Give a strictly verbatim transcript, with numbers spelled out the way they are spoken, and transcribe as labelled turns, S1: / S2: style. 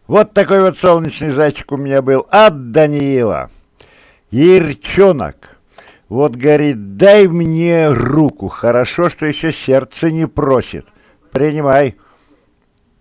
S1: Вот такой вот солнечный зайчик у меня был от Даниила. Ирчонок. Вот, говорит, дай мне руку. Хорошо, что еще сердце не просит. Принимай.